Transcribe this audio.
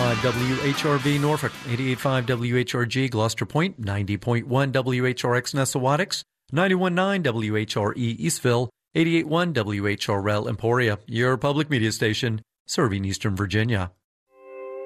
WHRV Norfolk, 88.5 WHRG Gloucester Point, 90.1 WHRX Nessawadox, 91.9 WHRE Eastville, 88.1 WHRL Emporia, your public media station serving Eastern Virginia.